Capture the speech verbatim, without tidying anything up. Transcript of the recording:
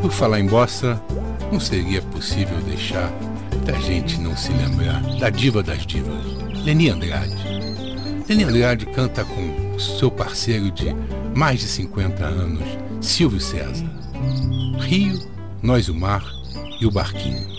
por falar em bossa, não seria possível deixar da gente não se lembrar da diva das divas, Leni Andrade. Leni Andrade canta com seu parceiro de mais de cinquenta anos, Silvio César. Rio, Nós o Mar e o Barquinho.